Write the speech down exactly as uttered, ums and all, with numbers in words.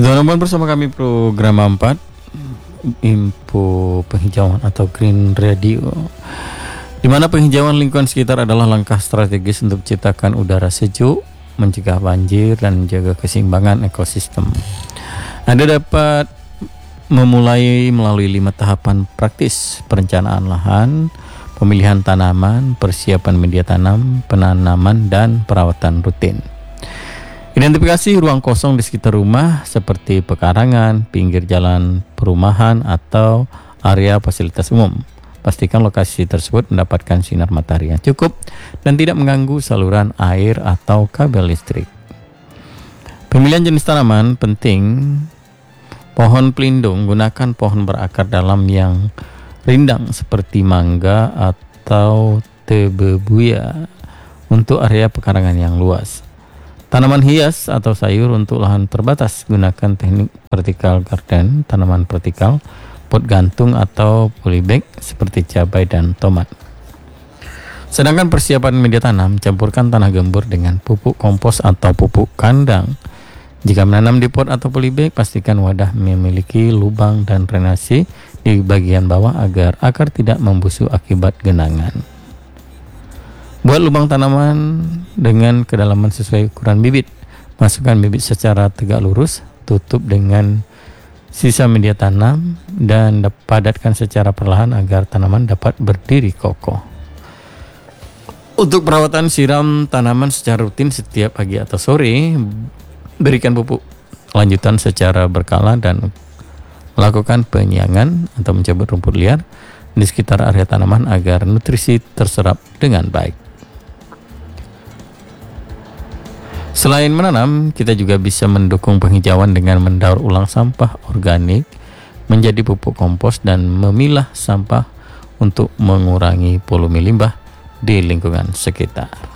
Teman-teman, bersama kami program empat info penghijauan atau Green Radio, di mana penghijauan lingkungan sekitar adalah langkah strategis untuk menciptakan udara sejuk, mencegah banjir, dan menjaga keseimbangan ekosistem. Anda dapat memulai melalui lima tahapan praktis: perencanaan lahan, pemilihan tanaman, persiapan media tanam, penanaman, dan perawatan rutin. Identifikasi ruang kosong di sekitar rumah seperti pekarangan, pinggir jalan perumahan, atau area fasilitas umum. Pastikan lokasi tersebut mendapatkan sinar matahari yang cukup dan tidak mengganggu saluran air atau kabel listrik. Pemilihan jenis tanaman penting. Pohon pelindung, gunakan pohon berakar dalam yang rindang seperti mangga atau tebebuya untuk area pekarangan yang luas. Tanaman hias atau sayur untuk lahan terbatas, gunakan teknik vertical garden, tanaman vertikal, pot gantung atau polybag seperti cabai dan tomat. Sedangkan persiapan media tanam, campurkan tanah gembur dengan pupuk kompos atau pupuk kandang. Jika menanam di pot atau polybag, pastikan wadah memiliki lubang dan drainase di bagian bawah agar akar tidak membusuk akibat genangan. Buat lubang tanaman dengan kedalaman sesuai ukuran bibit. Masukkan bibit secara tegak lurus, tutup dengan sisa media tanam, dan padatkan secara perlahan agar tanaman dapat berdiri kokoh. Untuk perawatan, siram tanaman secara rutin setiap pagi atau sore. Berikan pupuk lanjutan secara berkala dan lakukan penyiangan atau mencabut rumput liar di sekitar area tanaman agar nutrisi terserap dengan baik. Selain menanam, kita juga bisa mendukung penghijauan dengan mendaur ulang sampah organik menjadi pupuk kompos dan memilah sampah untuk mengurangi volume limbah di lingkungan sekitar.